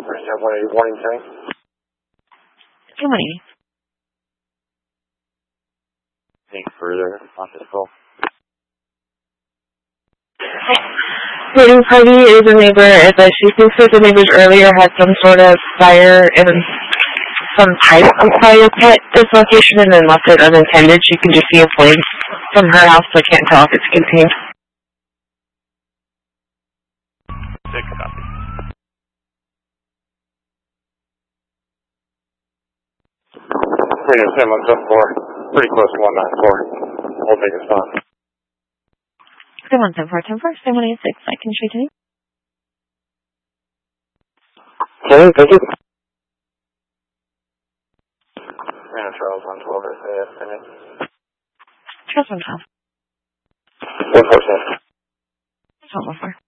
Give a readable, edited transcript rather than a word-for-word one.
First have 180 warning sign. 180. Think further on this call. Wedding party is a neighbor. She thinks that the neighbors earlier had some sort of fire and some pipe of fire pit this location and then left it unattended. She can just see a flame from her house, so I can't tell if it's contained. 6 copy. Radio 7174. Pretty close to 194. We'll take a spot. 7174, 10-4, 7186. I can shoot you. Okay, thank you. Charles 112, Charles 112. 147. 114.